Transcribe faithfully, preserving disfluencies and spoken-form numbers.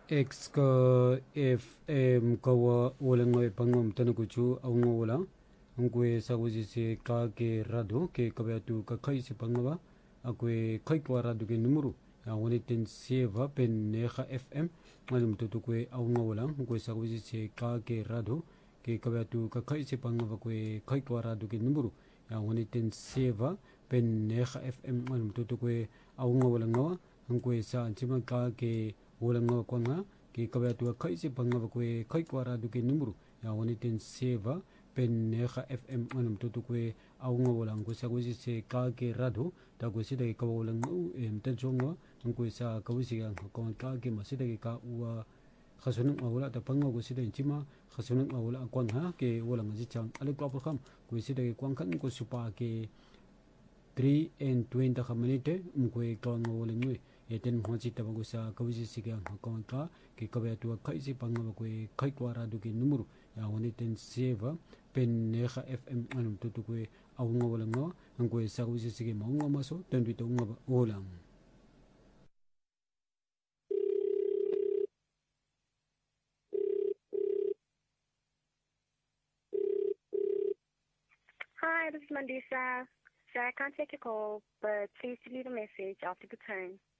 X ka F M kawa wala ngoy pangom tanukuchu aungo wala ngwe saguji se ka ke rado ke kabeatu ka kai se pangaba akwe kai kwa rado ke numuru ya wani ten seva pen neha F M malum tutu kwe aungo wala ngwe saguji se ka ke rado ke kabeatu ka kai se pangaba kwe kai kwa rado ke numuru ya wani ten seva pen neha F M malum tutu kwe aungo wala ngawa ngwe sa anchima ka ke wala ngawa kwa nga ke kabeatu kai se pangaba kwe kai kwa rado ke numuru ya wani ten seva pen neha F M malum tutu kwe aungo wala ngwe saguji se ka ke rado ta kwe sida ke kawa wala ngau em ten chonga ngwe sa kawisi ka ngakon ka ke masida ke ka uwa khasunung awala ta panga ko sida inchima khasunung awala kwan ha ke wala ngaji chang ale ko apakam ko sida ke kwan kan ko supa ke three and twenty ka minute mkwe ka ngawala ngwe eten mhochi tabago sa kawisi siga ngakon ka ke kabeatu kai si panga ko kai kwa rado ke numuru ya wani ten seva pen neha F M anum tutu ko awunga wala ngawa ngwe sa kawisi sige maunga maso ten dito nga wala. Hi, this is Mandisa. Sir, I can't take your call, but please leave a message after the tone.